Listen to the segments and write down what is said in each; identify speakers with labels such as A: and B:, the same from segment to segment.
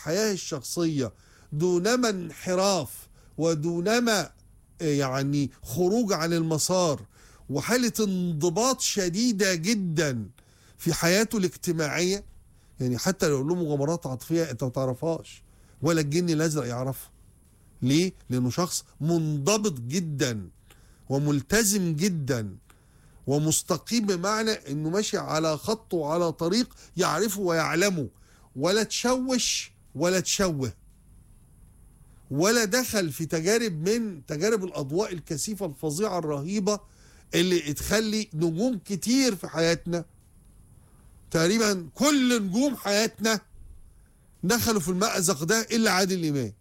A: الحياة الشخصية دونما انحراف ودونما يعني خروج عن المسار، وحالة انضباط شديدة جدا في حياته الاجتماعية. يعني حتى لو له مغامرات عاطفية انت ما تعرفهاش ولا الجن الازرق يعرفها. ليه؟ لانه شخص منضبط جدا وملتزم جدا ومستقيم، بمعنى انه ماشي على خط وعلى طريق يعرفه ويعلمه، ولا تشوش ولا تشوه، ولا دخل في تجارب من تجارب الاضواء الكثيفة الفظيعة الرهيبة اللي تخلي نجوم كتير في حياتنا، تقريبا كل نجوم حياتنا دخلوا في المأزق ده الا عادل امام.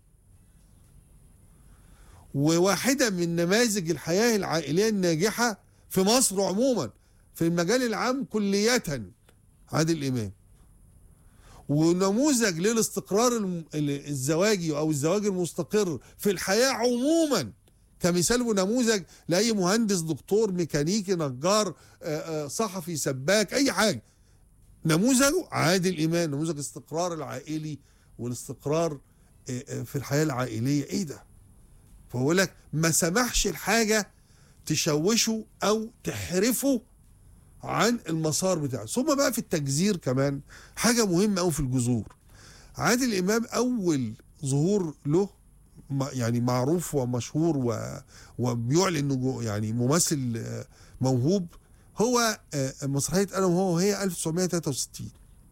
A: وواحدة من نماذج الحياة العائلية الناجحة في مصر عموما في المجال العام كلية عادل امام، ونموذج للاستقرار الزواجي او الزواج المستقر في الحياة عموما، كمثال ونموذج لأي مهندس دكتور ميكانيكي نجار صحفي سباك أي حاجة. نموذجه عادل إمام، نموذج الاستقرار العائلي والاستقرار في الحياة العائلية. إيه ده؟ فهو لك ما سمحش الحاجة تشوشه أو تحرفه عن المسار بتاعه. ثم بقى في التجزير كمان حاجة مهمة أوي في الجذور. عادل إمام أول ظهور له يعني معروف ومشهور وبيعلن انه يعني ممثل موهوب، هو مسرحية انا وهو وهي 1963.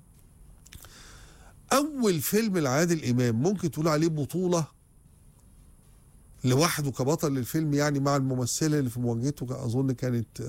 A: اول فيلم لعادل امام ممكن تقول عليه بطولة لوحده كبطل للفيلم، يعني مع الممثلة اللي في مواجهته اظن كانت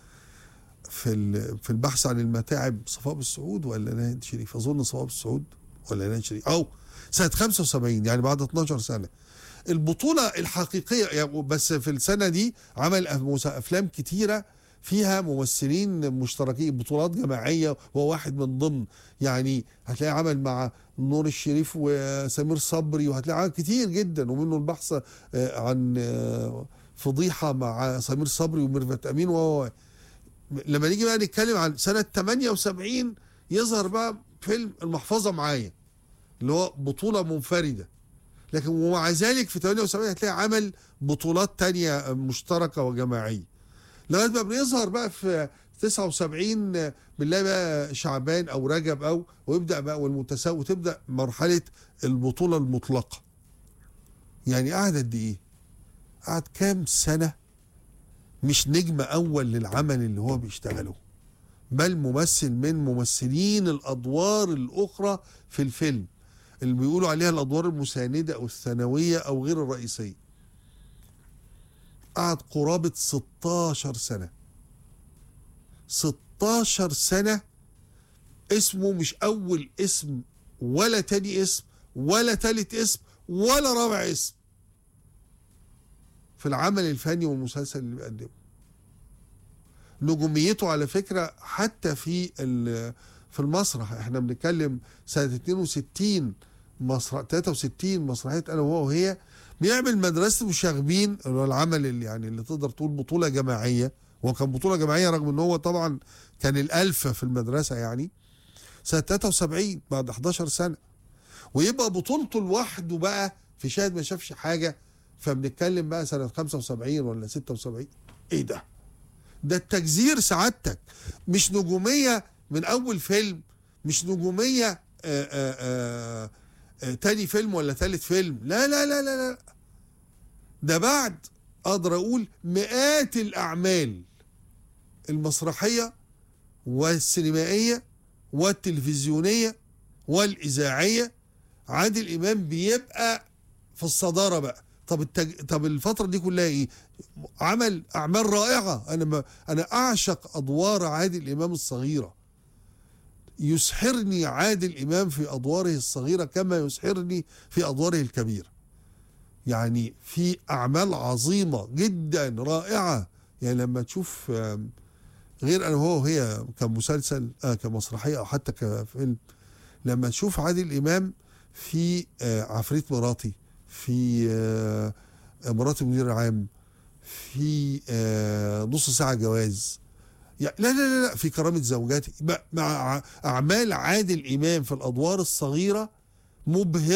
A: في البحث عن المتاعب صفاء بالسعود ولا ناهد شريف، اظن صفاء بالسعود ولا ناهد شريف، او سنة 75 يعني بعد 12 سنة. البطولة الحقيقية يعني، بس في السنة دي عمل أفلام كتيرة فيها ممثلين مشتركين، بطولات جماعية وهو واحد من ضمن. يعني هتلاقي عمل مع نور الشريف وسمير صبري، وهتلاقي عمل كتير جدا، ومنه البحث عن فضيحة مع سمير صبري وميرفت أمين. وهو لما نيجي بقى نتكلم عن سنة 78 يظهر بقى فيلم المحفظة معايا اللي هو بطولة منفردة، لكن ومع ذلك في 78 هتلاقي عمل بطولات تانية مشتركة وجماعية، لغاية ما بيظهر بقى في 79 بنلاقي بقى شعبان أو رجب ويبدأ بقى والمتساوي، وتبدأ مرحلة البطولة المطلقة. يعني قعد قد إيه؟ قعد كام سنة مش نجم أول للعمل اللي هو بيشتغله، بل ممثل من ممثلين الأدوار الأخرى في الفيلم اللي بيقولوا عليها الأدوار المساندة أو الثانوية أو غير الرئيسية. قعد قرابة 16 سنة 16 سنة اسمه مش أول اسم ولا تاني اسم ولا تالت اسم ولا رابع اسم في العمل الفني والمسلسل اللي بيقدمه. نجوميته على فكرة حتى في المسرح، احنا بنتكلم سنة 62 63 مسرحية انا وهو وهي، بيعمل مدرسة المشاغبين اللي هو العمل اللي تقدر تقول بطولة جماعية، وكان بطولة جماعية رغم ان هو طبعا كان الألفة في المدرسة يعني، سنة 73 بعد 11 سنة. ويبقى بطولته لوحده بقى في شاهد ما شافش حاجة، فبنتكلم بقى سنة 75 ولا 76. ايه ده؟ ده التجزير سعادتك، مش نجومية من أول فيلم، مش نجومية تاني فيلم ولا تالت فيلم، لا لا لا لا لا، ده بعد أقدر أقول مئات الأعمال المسرحية والسينمائية والتلفزيونية والإذاعية. عادل إمام بيبقى في الصدارة بقى. طب الفترة دي كلها ايه؟ عمل اعمال رائعة. انا اعشق ادوار عادل امام الصغيرة، يسحرني عادل امام في ادواره الصغيرة كما يسحرني في ادواره الكبيرة. يعني في اعمال عظيمة جدا رائعة، يعني لما تشوف غير انا وهو وهي كمسلسل كمسرحية او حتى كفيلم، لما تشوف عادل امام في عفريت مراتي، في مراتي مدير عام، في نص ساعة جواز، لا لا لا لا، في كرامة زوجاتي، مع أعمال عادل إمام في الأدوار الصغيرة مبهرة.